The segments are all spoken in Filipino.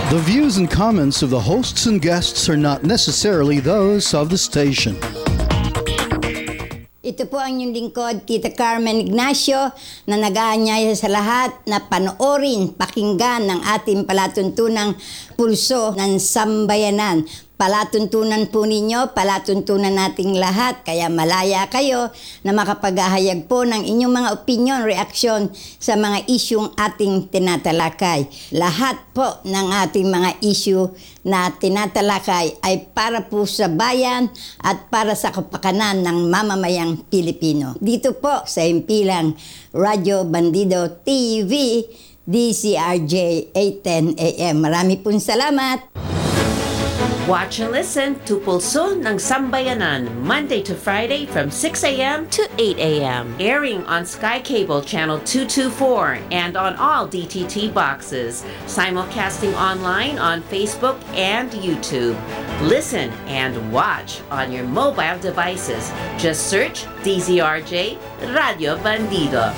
The views and comments of the hosts and guests are not necessarily those of the station. Ito po ang inyong lingkod, Tita Carmen Ignacio, na nag-aanyaya sa lahat na panoorin, pakinggan ng ating palatuntunang pulso ng sambayanan. Palatuntunan po ninyo, palatuntunan nating lahat, kaya malaya kayo na makapaghahayag po ng inyong mga opinion, reaksyon sa mga isyung ating tinatalakay. Lahat po ng ating mga issue na tinatalakay ay para po sa bayan at para sa kapakanan ng mamamayang Pilipino. Dito po sa impilang Radyo Bandido TV, DCRJ 810 AM. Marami pong salamat! Watch and listen to Pulso ng Sambayanan, Monday to Friday from 6 a.m. to 8 a.m. Airing on Sky Cable Channel 224 and on all DTT boxes. Simulcasting online on Facebook and YouTube. Listen and watch on your mobile devices. Just search DZRJ Radio Bandido.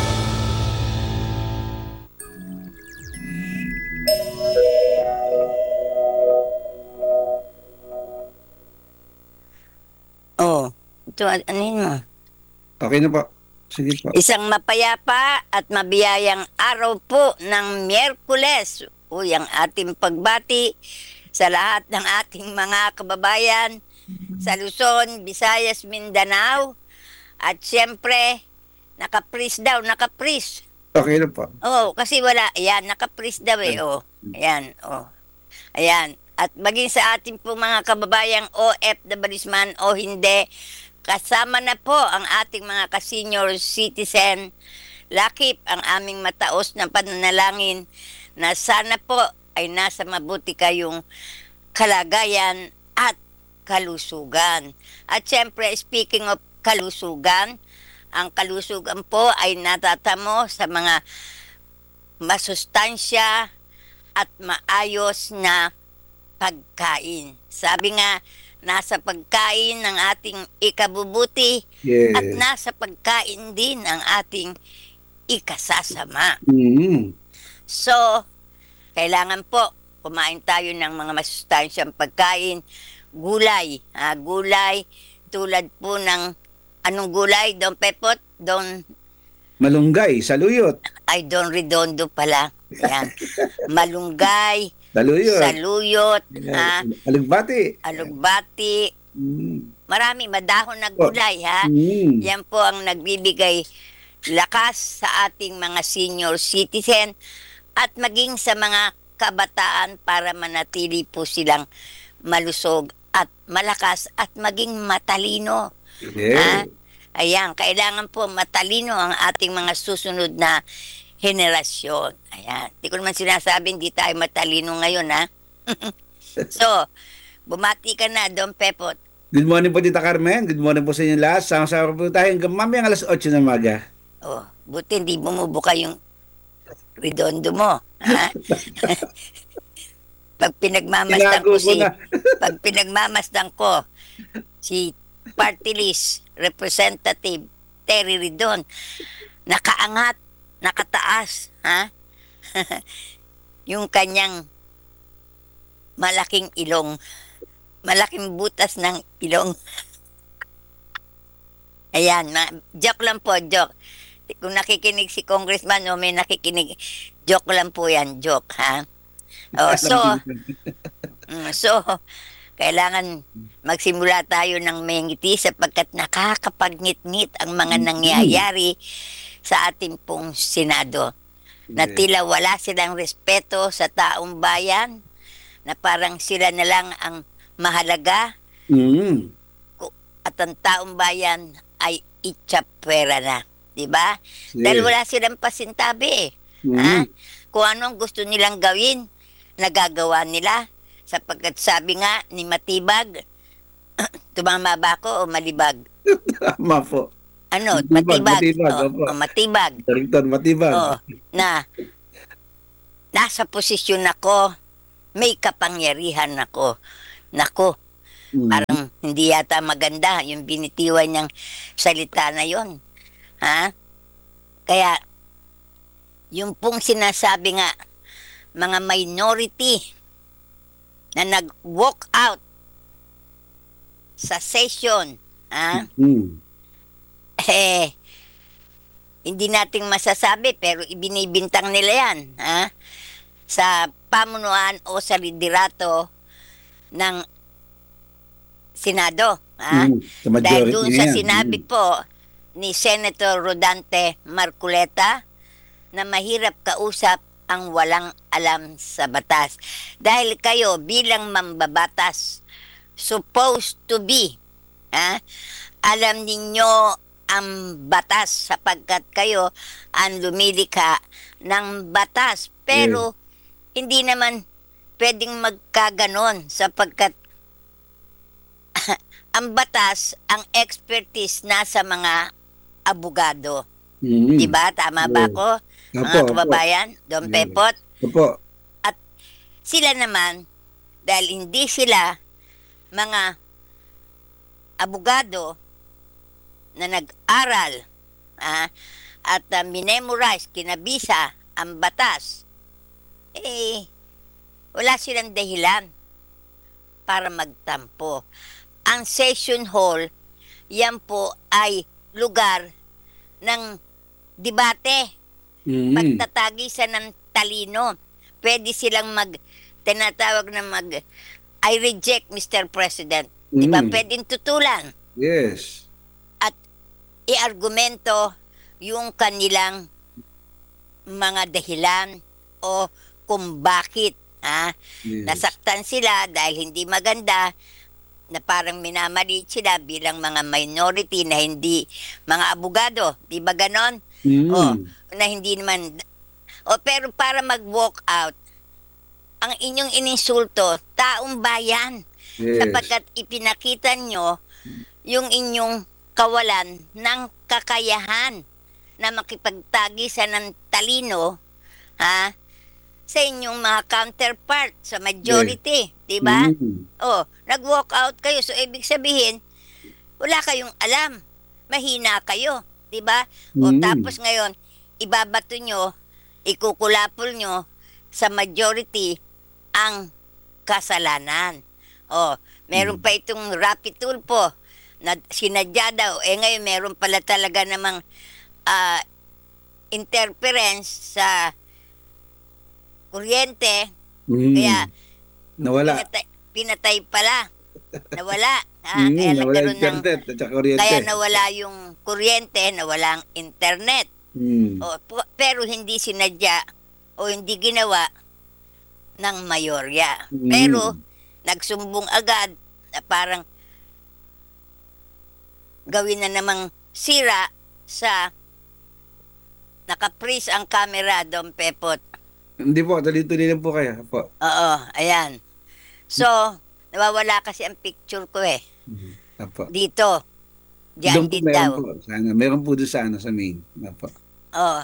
Oh, ito, anin mo? Okay na po. Sige po. Isang mapayapa at mabiyayang araw po ng Miyerkules. Uy, ang ating pagbati sa lahat ng ating mga kababayan sa Luzon, Visayas, Mindanao. At siyempre, nakapris daw, nakapris. Okay na po. Oh, kasi wala. Ayan, nakapris daw eh. Oh, ayan, oh. Ayan. At maging sa ating po mga kababayang OFWs man o hindi, kasama na po ang ating mga ka-senior citizen. Lakip ang aming mataos na pananalangin na sana po ay nasa mabuti kayong kalagayan at kalusugan. At syempre, speaking of kalusugan, ang kalusugan po ay natatamo sa mga masustansya at maayos na pagkain. Sabi nga, nasa pagkain ng ating ikabubuti at nasa pagkain din ang ating ikasasama. So, kailangan po kumain tayo ng mga masustansyang pagkain. Gulay. Gulay tulad po ng anong gulay? Don Pepot? Malunggay, saluyot. Ay, Don Redondo pala. Yan. Malunggay. Saluyot. Alugbati. Alugbati. Marami, madahon na gulay, ha? Yan po ang nagbibigay lakas sa ating mga senior citizen at maging sa mga kabataan para manatili po silang malusog at malakas at maging matalino. Ayan, kailangan po matalino ang ating mga susunod na henerasyon. Ayan. Di ko naman sinasabi, hindi tayo matalino ngayon, ha? So, bumati ka na, Don Pepot. Good morning po, Tita Carmen. Good morning po sa inyo lahat. Sama-sama po tayo hanggang mamayang alas 8 ng maga. Oh, buti hindi bumubuka yung redondo mo. Ha? Pag pinagmamasdan ko, si Party List Representative Terry Ridon, nakaangat, nakataas, ha? Yung kanyang malaking ilong, malaking butas ng ilong. Ayan, joke lang po, joke. Kung nakikinig si Congressman o may nakikinig, joke lang po yan, joke, ha? So, kailangan magsimula tayo ng may ngiti sapagkat nakakapagnit-ngit ang mga nangyayari sa ating pong Senado. Na tila wala silang respeto sa taong bayan, na parang sila na lang ang mahalaga at ang taong bayan ay itchapwera na. Diba? Dahil wala silang pasintabi. Ha? Kung anong gusto nilang gawin, nagagawa nila. Sapagkat sabi nga ni Matibag, tumama ba ako o malibag? Tama po. Ano? Matibag. Matibag. Director Matibag. Na nasa posisyon ako, may kapangyarihan ako. Nako, parang hindi yata maganda yung binitiwan niyang salita na yon. Ha? Kaya, yung pong sinasabi nga, mga minority na nag-walk out sa session, hindi nating masasabi pero ibinibintang nila yan sa pamunuan o sa liderato ng Senado. Sa majority Dahil doon sa na yan. sinabi po ni Senator Rodante Marcoleta na mahirap kausap ang walang alam sa batas. Dahil kayo bilang mambabatas, supposed to be, alam ninyo ang batas sapagkat kayo ang lumilikha ng batas. Pero hindi naman pwedeng magkaganon sapagkat ang batas, ang expertise nasa mga abogado. Diba? Tama ba ako? Mga kababayan, Don Pepot? Opo. At sila naman, dahil hindi sila mga abogado na nag-aral at minemorize, kinabisa ang batas, wala silang dahilan para magtampo. Ang session hall, yan po ay lugar ng debate, pagtatagisan ng talino. Pwede silang tinatawag na I reject, Mr. President. Diba? Pwedeng tutulan. Yes. At i-argumento yung kanilang mga dahilan o kung bakit nasaktan sila dahil hindi maganda, na parang minamaliit sila bilang mga minority na hindi mga abogado. Di ba ganon? Na hindi naman. Pero para mag-walk out, ang inyong ininsulto, taong bayan. Yes. Sapagkat ipinakita nyo yung inyong kawalan ng kakayahan na makipagtagisan ng talino sa inyong mga counterpart sa majority, di ba? Nag-walk out kayo. So, ibig sabihin, wala kayong alam. Mahina kayo, di ba? Tapos ngayon, ibabato nyo, ikukulapol nyo sa majority ang kasalanan. Meron pa itong Rapi Tulfo na sinadya daw. Ngayon, meron pala talaga namang interference sa kuryente, kaya nawala. Pinatay pala. Nawala. Kaya nawala internet at saka kuryente. Kaya nawala yung kuryente, nawala ang internet. Pero hindi sinadya o hindi ginawa ng mayorya. Pero nagsumbong agad na parang gawin na namang sira sa naka-freeze ang camera, Don Pepot. Hindi po, tuloy-tuloy lang po kayo. Po. Oo, ayan. So, nawawala kasi ang picture ko Apo. Dito. Diyan din daw. Po, sana. Meron po doon sa main. Apo. Oo.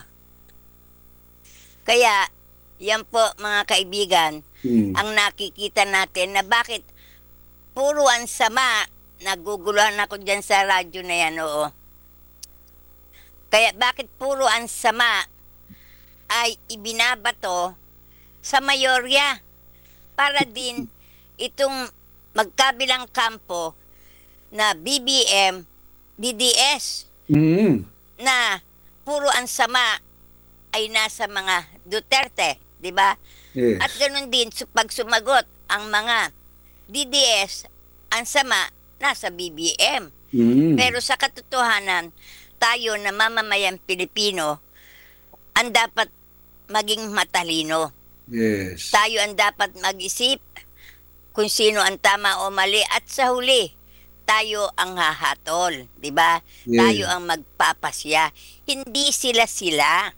Kaya, yan po mga kaibigan, ang nakikita natin na bakit puro ang sama, naguguluhan ako dyan sa radyo na yan, Kaya bakit puro ang sama ay ibinabato sa mayorya para din itong magkabilang kampo na BBM, DDS na puro ang sama ay nasa mga Duterte, di ba? Yes. At ganoon din pag sumagot ang mga DDS, ang sama nasa BBM. Pero sa katotohanan, tayo na mamamayang Pilipino ang dapat maging matalino. Yes. Tayo ang dapat mag-isip kung sino ang tama o mali at sa huli, tayo ang hahatol, di ba? Yes. Tayo ang magpapasya. Hindi sila.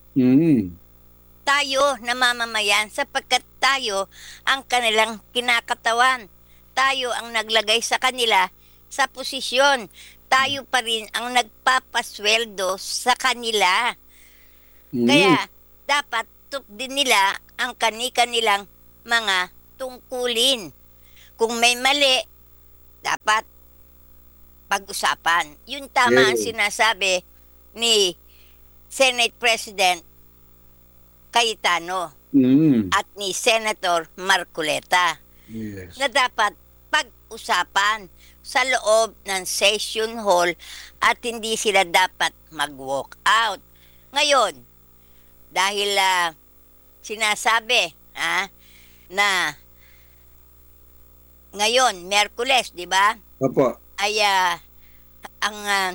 Tayo na mamamayan sapagkat tayo ang kanilang kinakatawan. Tayo ang naglagay sa kanila sa posisyon. Tayo pa rin ang nagpapasweldo sa kanila. Kaya dapat din nila ang kanilang mga tungkulin. Kung may mali, dapat pag-usapan. Yun tama ang sinasabi ni Senate President Cayetano at ni Senator Marcoleta. Yes. na dapat pag-usapan sa loob ng session hall at hindi sila dapat mag-walk out. Ngayon, dahil sinasabi na ngayon, Miyerkules, di ba? Opo. Ay ang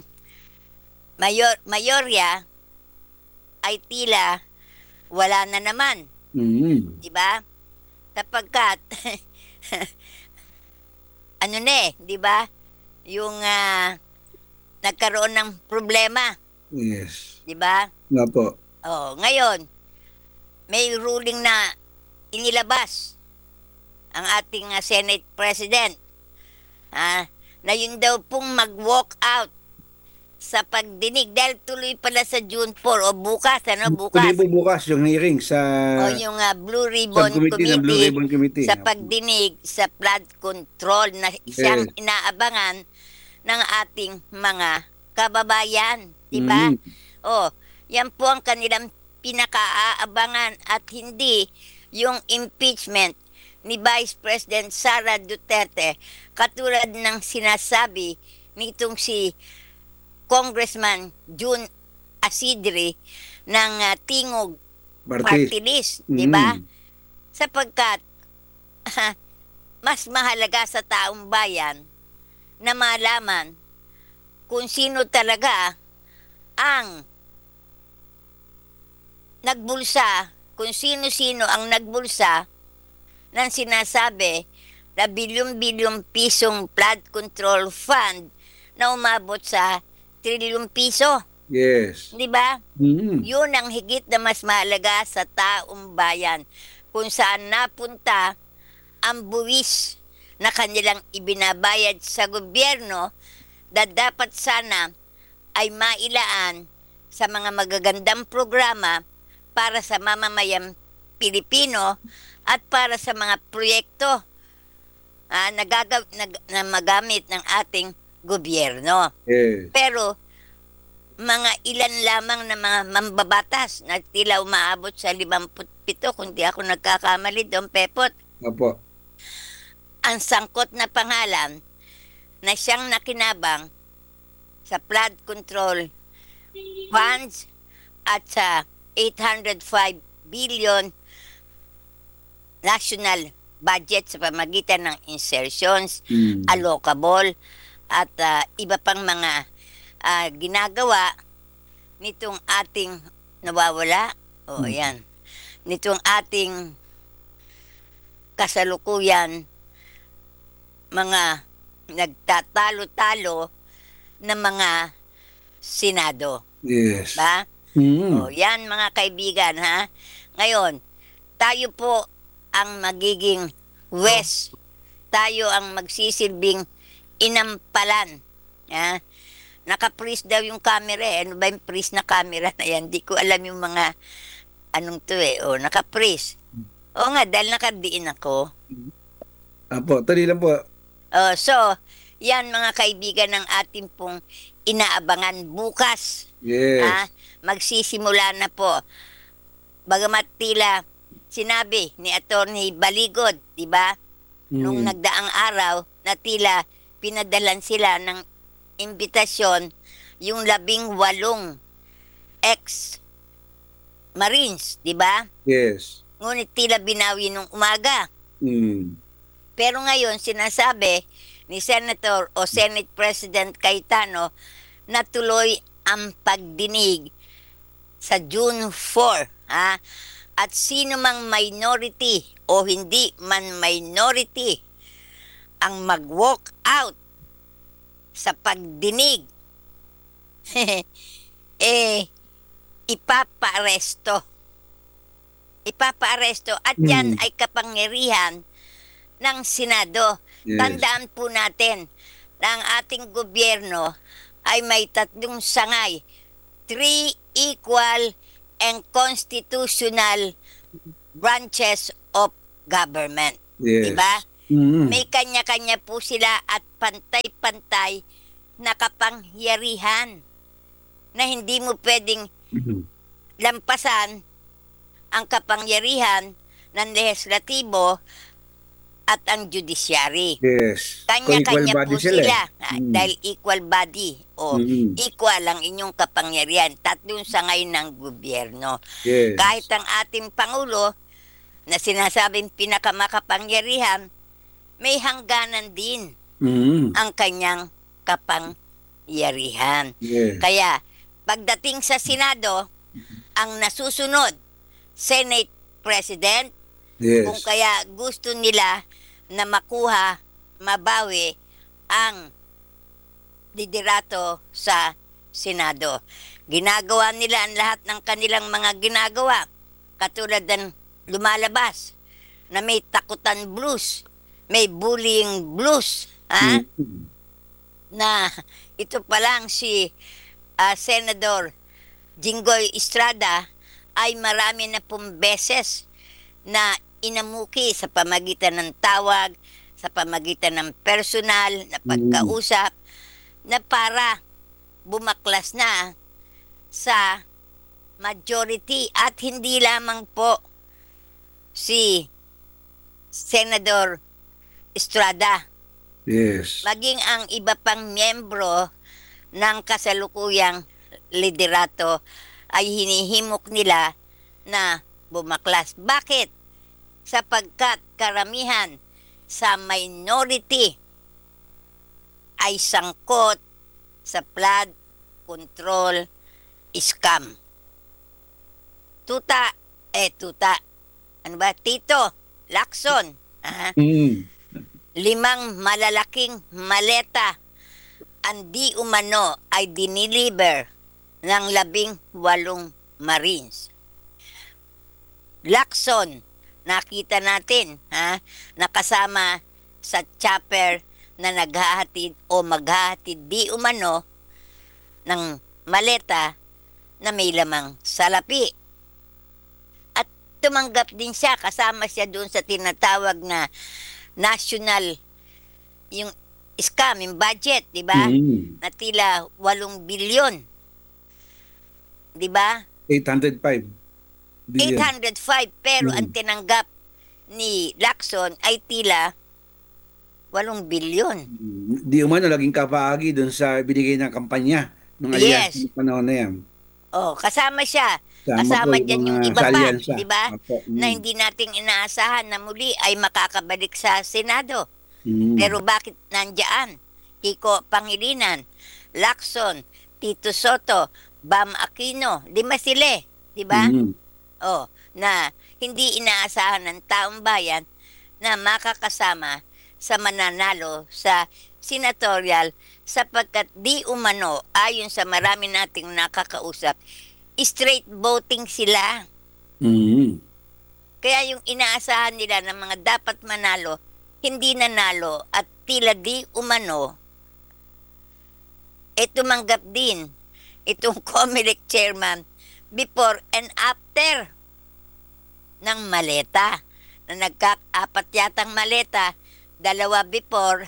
mayorya ay tila wala na naman, Mm. di ba? Sapagkat ano na di ba? Yung nagkaroon ng problema, Yes. di ba? Nga po. Oh, ngayon may ruling na inilabas ang ating Senate President na yun daw pong mag-walk out sa pagdinig dahil tuloy pala sa June 4 o bukas, bukas. Tuloy po bukas yung hearing sa O yung Blue Ribbon subcommittee ng Blue Ribbon Committee. sa pagdinig sa flood control na isang inaabangan ng ating mga kababayan, di ba? Oh, yan po ang kanilang pinakaaabangan at hindi yung impeachment ni Vice President Sara Duterte katulad ng sinasabi nitong si Congressman June Asidre ng Tingog Party List, di ba? Sapagkat mas mahalaga sa taong bayan na malaman kung sino talaga ang nagbulsa, kung sino-sino ang nagbulsa ng sinasabi na bilyong-bilyong pisong flood control fund na umabot sa trilyong piso. Yes. Di ba? Mm. Yun ang higit na mas mahalaga sa taong bayan. Kung saan napunta ang buwis na kanilang ibinabayad sa gobyerno na dapat sana ay mailaan sa mga magagandang programa para sa mamamayang Pilipino at para sa mga proyekto na magamit ng ating gobyerno. Yes. Pero mga ilan lamang na mga mambabatas na tila umaabot sa 57 kung di ako nagkakamali doon, Pepot. Opo. Ang sangkot na pangalan na siyang nakinabang sa flood control funds at sa 805 billion national budget sa pamagitan ng insertions, allocable, at iba pang mga ginagawa nitong ating nawawala. Yan. Nitong ating kasalukuyan mga nagtatalo-talo na mga Senado. Yes. Ba? Mm. Yan mga kaibigan, ha? Ngayon, tayo po ang magiging West. Tayo ang magsisilbing inampalan. Ha? Naka-freeze daw yung camera eh. Ano ba yung freeze na camera na yan? Di ko alam yung mga anong to eh. Naka-freeze. nga, dahil nakadiin ako. Apo, tuloy lang po. So, yan mga kaibigan ng ating pong inaabangan bukas. Yes. Magsisimula na po. Bagamat tila sinabi ni Attorney Baligod, di ba? Nung nagdaang araw na tila pinadalan sila ng imbitasyon yung 18 ex-Marines, di ba? Yes. Ngunit tila binawi nung umaga. Mm. Pero ngayon sinasabi ni Senator o Senate President Cayetano na tuloy ang pagdinig sa June 4. At sino mang minority o hindi man minority ang mag-walk out sa pagdinig, ipapaaresto. Ipapaaresto at yan ay kapangyarihan ng Senado. Yes. Tandaan po natin na ang ating gobyerno ay may 3 sangay, 3 equal and constitutional branches of government. Yes. Diba? Mm. May kanya-kanya po sila at pantay-pantay na kapangyarihan na hindi mo pwedeng lampasan ang kapangyarihan ng lehislatibo at ang judiciary. Yes. Kanya-kanya Co-equal body po sila. Mm. Dahil equal body o Mm. equal ang inyong kapangyarihan. Tatlong sangay ng gobyerno. Yes. Kahit ang ating Pangulo na sinasabing pinakamakapangyarihan, may hangganan din Mm. ang kanyang kapangyarihan. Yes. Kaya pagdating sa Senado, ang nasusunod, Senate President, Yes. kung kaya gusto nila na makuha, mabawi ang liderato sa Senado. Ginagawa nila ang lahat ng kanilang mga ginagawa. Katulad ng lumalabas na may takutan blues, may bullying blues, Mm. na ito pa lang si Senador Jinggoy Estrada ay marami na pong beses na inamuki sa pamagitan ng tawag, sa pamagitan ng personal na pagkausap, na para bumaklas na sa majority. At hindi lamang po si Senador Estrada, Yes. maging ang iba pang miyembro ng kasalukuyang liderato ay hinihimok nila na bumaklas. Bakit? Sapagkat karamihan sa minority ay sangkot sa flood control scam. Tuta. Ano ba? Tito Lacson. Mm. 5 malalaking maleta ang di umano ay diniliver ng 18 Marines. Lacson, nakita natin, nakasama sa chopper na naghahatid o maghahatid di umano ng maleta na may lamang salapi. At tumanggap din siya, kasama siya doon sa tinatawag na national, yung scam, yung budget, di ba? Mm. Na tila 8 bilyon. Di ba? 805 billion. 805, pero ang tinanggap ni Lacson ay tila 8 bilyon. Di umano naging kapaagi doon sa binigay ng kampanya ng Yes. alyansa ng panahon na yan. Oh, kasama siya. po Kasama dyan yung mga iba pa, alyansa. di ba? Opo. Na hindi nating inaasahan na muli ay makakabalik sa Senado. Mm. Pero bakit nandyan? Kiko Pangilinan, Lacson, Tito Soto, Bam Aquino, 5 sila, di ba? Mm. Oh, na hindi inaasahan ng taong bayan na makakasama sa mananalo sa senatorial sapagkat di umano, ayon sa marami nating nakakausap, straight voting sila. Mm. Kaya yung inaasahan nila ng mga dapat manalo, hindi nanalo at tila di umano, tumanggap din itong COMELEC chairman before and after ng maleta. Na nagkaapat yatang maleta, 2 before,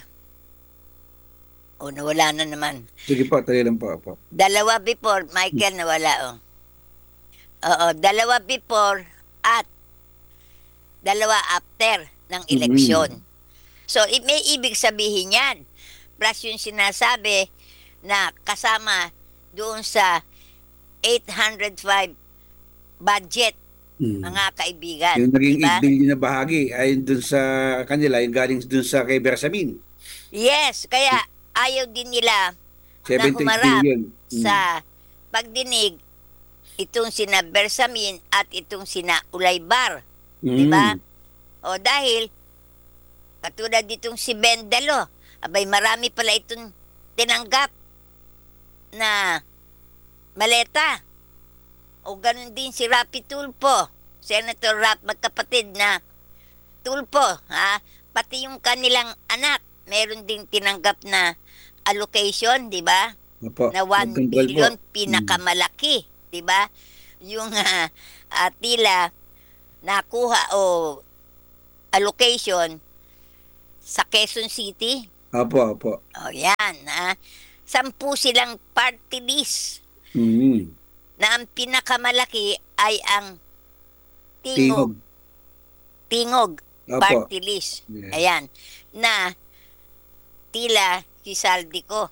nawala na naman. Sige po, tayo lang po. 2 before, Michael nawala. Oo, 2 before at 2 after ng eleksyon. So, may ibig sabihin yan. Plus yung sinasabi na kasama doon sa 805 budget, mga kaibigan. Yung naging diba? 8 billion na bahagi ay doon sa kanila, yung galing doon sa kay Bersamin. Yes, kaya ayaw din nila 76 na humarap billion. sa pagdinig itong sina Bersamin at itong sina Ulaybar. Di ba? O dahil, katulad ditong si Bendalo, abay marami pala itong tinanggap na maleta. O ganun din si Rapi Tulfo, Senator Rap, magkapatid na Tulfo, pati yung kanilang anak, meron din tinanggap na allocation, di ba? Opo. Na 1 Control billion, po. pinakamalaki, di ba? Yung tila nakuha o allocation sa Quezon City. Opo. O yan, 10 silang party list Mm. na ang pinakamalaki ay ang Tingog. Tingog. Opo. party list. Yes. Ayan. Na tila si Saldico.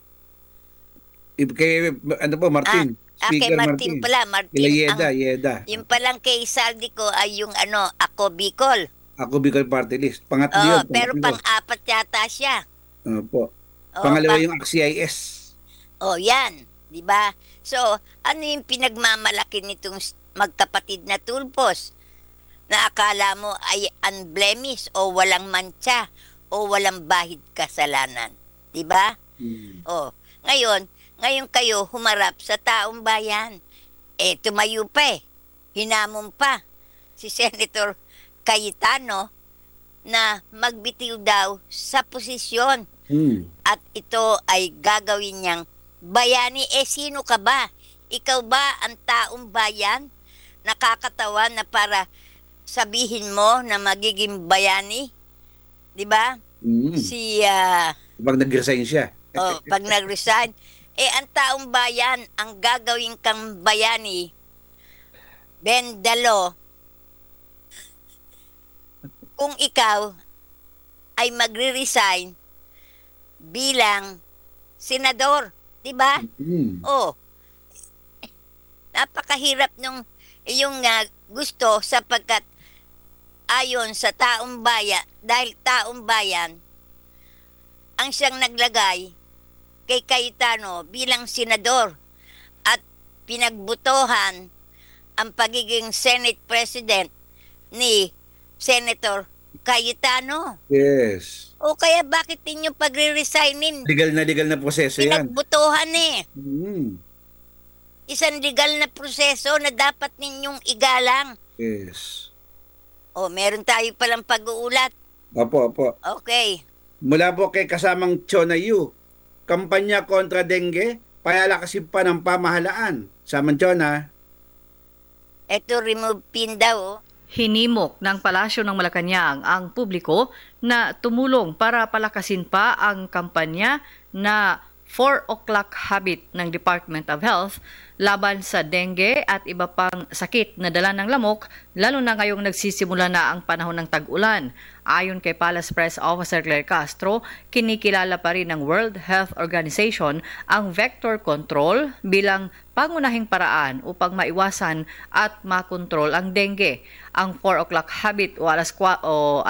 Kay, ano po, Martin? Kay Speaker Martin pala. Martin. Kila Yeda. Yung palang kay Saldico ay yung Ako Bicol. Ako Bicol Party List. Pangatlo Oo, yun. pero pang-apat yata siya. Opo. Oo, Pangalawa yung CIS. yan. Di ba? So, ano yung pinagmamalaki nitong magkapatid na tulpos? Na akala mo ay unblemished o walang mancha o walang bahid kasalanan. Di ba? Ngayon kayo humarap sa taong bayan. Tumayo pa hinamon pa si Senator Cayetano na magbitiw daw sa posisyon. At ito ay gagawin niyang bayani. Sino ka ba? Ikaw ba ang taong bayan? Nakakatawa na para sabihin mo na magiging bayani? Di ba? Pag nag-resign siya. Pag nag-resign, ang taong bayan, ang gagawin kang bayani, bend the law, kung ikaw ay magre-resign bilang senador, di ba? Napakahirap nung iyong gusto sapagkat ayon sa taong bayan, dahil taong bayan ang siyang naglagay kay Cayetano bilang senador at pinagbutohan ang pagiging Senate President ni Senator Cayetano. Yes. O kaya bakit ninyo pagre-resignin? Legal na proseso yan. Pinagbutohan Isang legal na proseso na dapat ninyong igalang. Yes. Meron tayo palang pag-uulat. Opo. Okay. Mula po kay kasamang Chona Yu, kampanya kontra dengue, payalakasin pa ng pamahalaan. Samang Chona. Ito, remove pin daw. Hinimok ng Palasyo ng Malacanang ang publiko na tumulong para palakasin pa ang kampanya na 4 o'clock habit ng Department of Health laban sa dengue at iba pang sakit na dala ng lamok, lalo na ngayong nagsisimula na ang panahon ng tag-ulan. Ayon kay Palace Press Officer Claire Castro, kinikilala pa rin ng World Health Organization ang vector control bilang pangunahing paraan upang maiwasan at makontrol ang dengue. Ang 4 o'clock habit o alas 4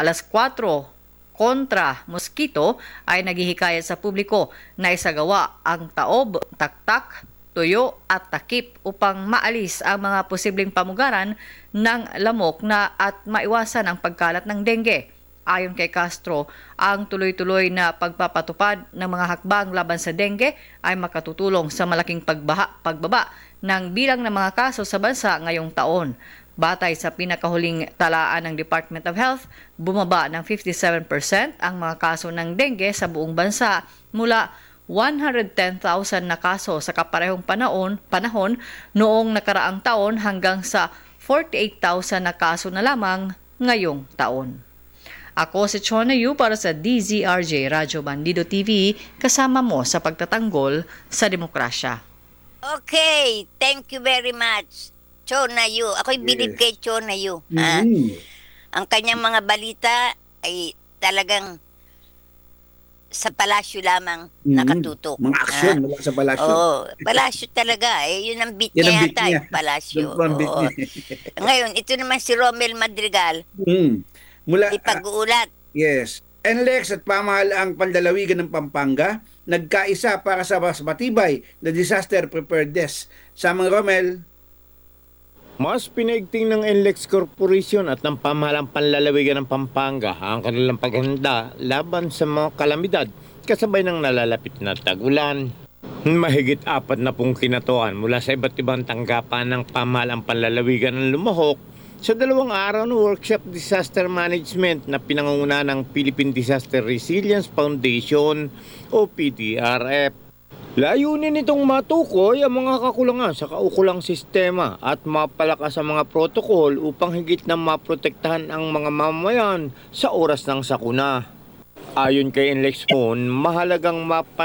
kontra mosquito ay naghihikayat sa publiko na isagawa ang taob, taktak, tuyo at takip upang maalis ang mga posibleng pamugaran ng lamok na at maiwasan ang pagkalat ng dengue. Ayon kay Castro, ang tuloy-tuloy na pagpapatupad ng mga hakbang laban sa dengue ay makatutulong sa malaking pagbaba ng bilang ng mga kaso sa bansa ngayong taon. Batay sa pinakahuling talaan ng Department of Health, bumaba ng 57% ang mga kaso ng dengue sa buong bansa mula 110,000 na kaso sa kaparehong panahon noong nakaraang taon hanggang sa 48,000 na kaso na lamang ngayong taon. Ako si Chona Yu para sa DZRJ Radyo Bandido TV, kasama mo sa pagtatanggol sa demokrasya. Okay, thank you very much, Chona Yu. Ako'y bilib kay Chona Yu. Ang kanyang mga balita ay talagang sa palasyo lamang nakatutok. Mga aksyon mula sa palasyo. Palasyo talaga. Yun ang beat Yan ang niya beat yata, niya. palasyo. Yun po ang beat niya. Ngayon, ito naman si Romel Madrigal, Mula, ipag-uulat. yes. NLEX at pamahalaang pandalawigan ng Pampanga nagkaisa para sa mas matibay na disaster preparedness. Samang Romel. Mas pinaigting ng NLEX Corporation at ng pamahalang panlalawigan ng Pampanga ang kanilang paghanda laban sa mga kalamidad kasabay ng nalalapit na tag-ulan. Mahigit 40 kinatuan mula sa iba't ibang tanggapan ng pamahalang panlalawigan ng lumahok sa 2 araw na workshop disaster management na pinangunguna ng Philippine Disaster Resilience Foundation o PDRF. Layunin nitong matukoy ang mga kakulangan sa kaukulang sistema at mapalakas ang mga protokol upang higit na maprotektahan ang mga mamamayan sa oras ng sakuna. Ayon kay NLEX, mahalagang